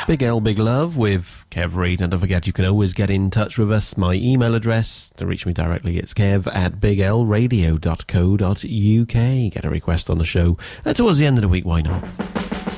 Big L, big love with Kev Reid. And don't forget, you can always get in touch with us. My email address to reach me directly, it's kev@biglradio.co.uk. Get a request on the show towards the end of the week, why not?